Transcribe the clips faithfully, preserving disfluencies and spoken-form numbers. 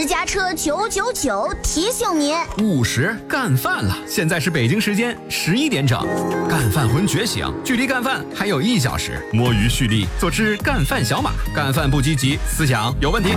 私家车九九九提醒您， 午时干饭了，现在是北京时间十一点整，干饭魂觉醒，距离干饭还有一小时，摸鱼蓄力，做只干饭小马，干饭不积极，思想有问题。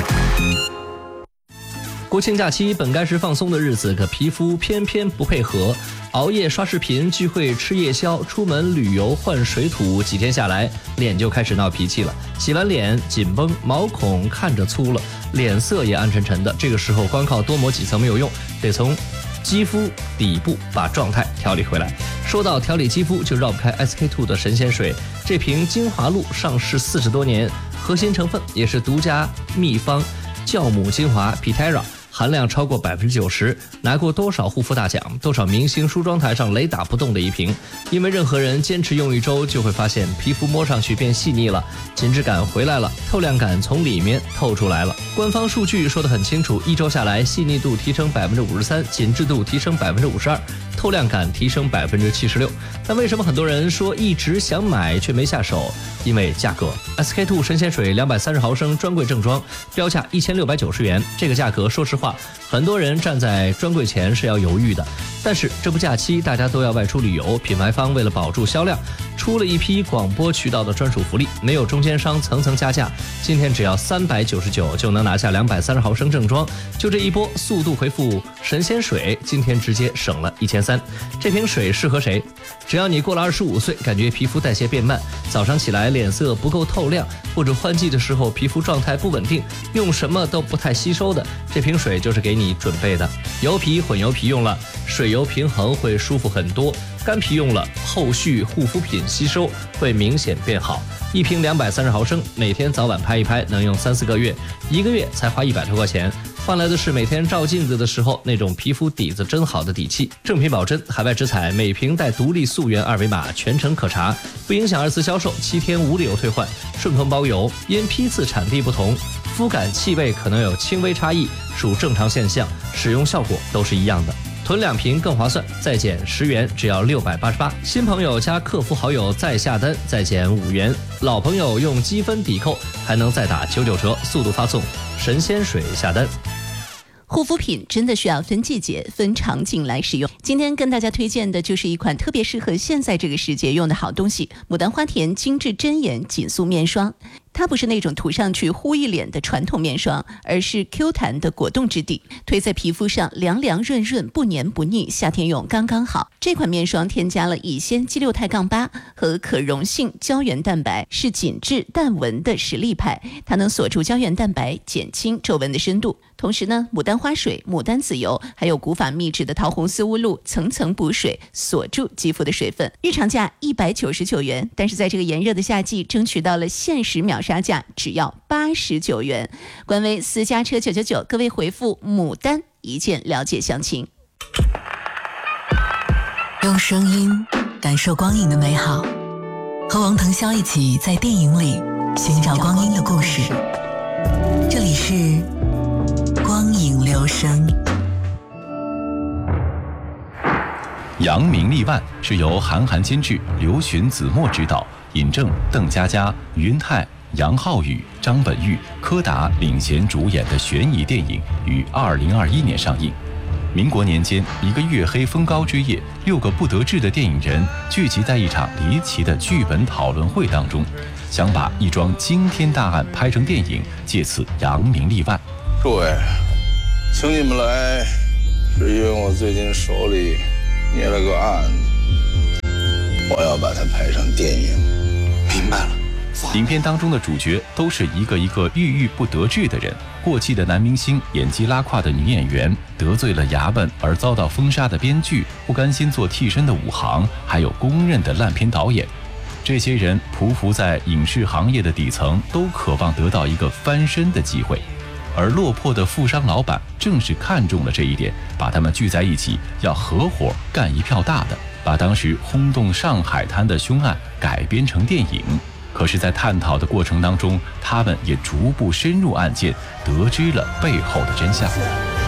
国庆假期本该是放松的日子，可皮肤偏偏不配合，熬夜刷视频、聚会吃夜宵、出门旅游换水土，几天下来脸就开始闹脾气了。洗完脸紧绷，毛孔看着粗了，脸色也暗沉沉的。这个时候光靠多抹几层没有用，得从肌肤底部把状态调理回来。说到调理肌肤，就绕不开 S K two 的神仙水。这瓶精华露上市四十多年，核心成分也是独家秘方酵母精华 Pitera，含量超过百分之九十，拿过多少护肤大奖，多少明星梳妆台上雷打不动的一瓶。因为任何人坚持用一周，就会发现皮肤摸上去变细腻了，紧致感回来了，透亮感从里面透出来了。官方数据说得很清楚，一周下来，细腻度提升百分之五十三，紧致度提升百分之五十二，透亮感提升百分之七十六。但为什么很多人说一直想买却没下手？因为价格 ，S K two 神仙水两百三十毫升专柜正装，标价一千六百九十元。这个价格，说实话，很多人站在专柜前是要犹豫的。但是这部假期大家都要外出旅游，品牌方为了保住销量，出了一批广播渠道的专属福利，没有中间商层层加价。今天只要三百九十九就能拿下两百三十毫升正装，就这一波速度回复神仙水，今天直接省了一千三。这瓶水适合谁？只要你过了二十五岁，感觉皮肤代谢变慢，早上起来脸色不够透亮，或者换季的时候皮肤状态不稳定，用什么都不太吸收的，这瓶水就是给你准备的。油皮混油皮用了，水油平衡会舒服很多；干皮用了，后续护肤品吸收会明显变好。一瓶两百三十毫升，每天早晚拍一拍，能用三四个月，一个月才花一百多块钱，换来的是每天照镜子的时候那种皮肤底子真好的底气。正品保真，海外直采，每瓶带独立溯源二维码，全程可查，不影响二次销售，七天无理由退换，顺丰包邮。因批次产地不同，肤感气味可能有轻微差异，属正常现象，使用效果都是一样的。囤两瓶更划算，再减十元，只要六百八十八。新朋友加客服好友再下单，再减五元。老朋友用积分抵扣，还能再打九九折，速度发送神仙水下单。 护肤品真的需要分季节、分场景来使用。今天跟大家推荐的就是一款特别适合现在这个时节用的好东西——牡丹花田精致针眼紧塑面霜。它不是那种涂上去糊一脸的传统面霜，而是 Q 弹的果冻质地，推在皮肤上凉凉润润，不黏不腻，夏天用刚刚好。这款面霜添加了乙酰基六肽杠八和可溶性胶原蛋白，是紧致淡纹的实力派，它能锁住胶原蛋白，减轻皱纹的深度。同时呢，牡丹花水、牡丹籽油还有古法秘制的桃红丝乌露，层层补水，锁住肌肤的水分。日常价一百九十九元，但是在这个炎热的夏季，争取到了限时秒杀价，只要八十九元。官微私家车九九九，各位回复牡丹一键了解详情。 用声音感受光影的美好，和王腾霄一起在电影里寻找光阴的故事。这里是光影留声。 扬名立万是由韩寒监制，刘巡、子墨执导，尹正、邓家佳、于恩泰、杨浩宇、张本煜、柯达领衔主演的悬疑电影，于二零二一年上映。民国年间，一个月黑风高之夜，六个不得志的电影人聚集在一场离奇的剧本讨论会当中，想把一桩惊天大案拍成电影，借此扬名立万。 诸位，请你们来，是因为我最近手里捏了个案子，我要把它拍成电影。 明白了。 影片当中的主角都是一个一个郁郁不得志的人，过气的男明星，演技拉胯的女演员，得罪了衙门而遭到封杀的编剧，不甘心做替身的武行，还有公认的烂片导演。这些人匍匐在影视行业的底层，都渴望得到一个翻身的机会，而落魄的富商老板正是看中了这一点，把他们聚在一起，要合伙干一票大的，把当时轰动上海滩的凶案改编成电影。可是在探讨的过程当中，他们也逐步深入案件，得知了背后的真相。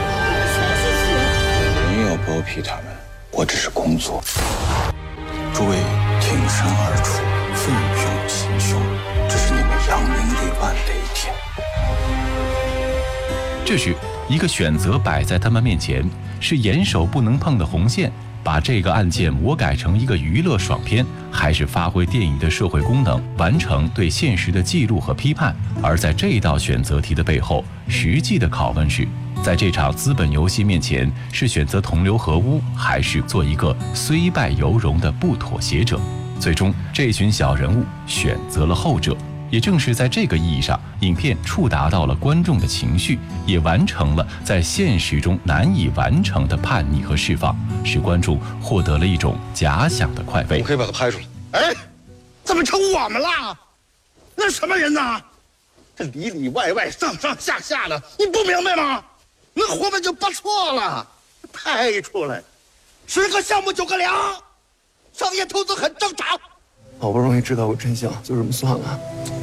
没有剥皮他们，我只是工作。 诸位挺身而出，奋勇勤修，这是你们扬名立万的一天。 这时，一个选择摆在他们面前，是严守不能碰的红线，把这个案件魔改成一个娱乐爽片，还是发挥电影的社会功能，完成对现实的记录和批判。而在这道选择题的背后，实际的拷问是，在这场资本游戏面前，是选择同流合污，还是做一个虽败犹荣的不妥协者？最终，这群小人物选择了后者。也正是在这个意义上，影片触达到了观众的情绪，也完成了在现实中难以完成的叛逆和释放，使观众获得了一种假想的快慰。 我可以把它拍出来。 哎，怎么成我们了？那什么人呢？这里里外外、上上下下的，你不明白吗？那活本就不错了，拍出来，十个项目九个粮，商业投资很正常。 好不容易知道个真相，就这么算了。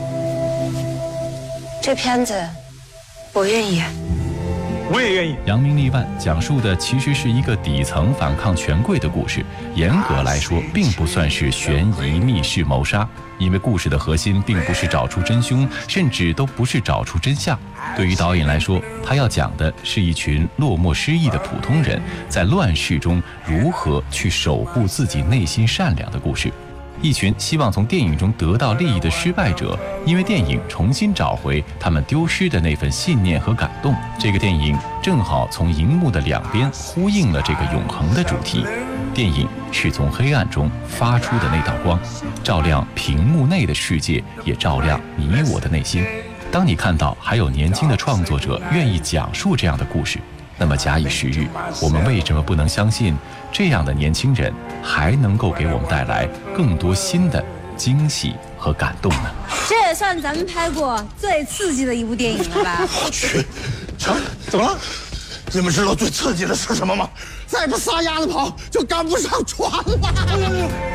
这片子，我愿意。 我也愿意。 扬名立万讲述的其实是一个底层反抗权贵的故事，严格来说，并不算是悬疑、密室、谋杀，因为故事的核心并不是找出真凶，甚至都不是找出真相。对于导演来说，他要讲的是一群落寞失意的普通人在乱世中如何去守护自己内心善良的故事。一群希望从电影中得到利益的失败者，因为电影重新找回他们丢失的那份信念和感动。这个电影正好从荧幕的两边呼应了这个永恒的主题。电影是从黑暗中发出的那道光，照亮屏幕内的世界，也照亮你我的内心。当你看到还有年轻的创作者愿意讲述这样的故事，那么假以时日，我们为什么不能相信这样的年轻人还能够给我们带来更多新的惊喜和感动呢？ 这也算咱们拍过最刺激的一部电影了吧？ 我去，成，怎么了？你们知道最刺激的是什么吗？再不撒丫子跑，就赶不上船了。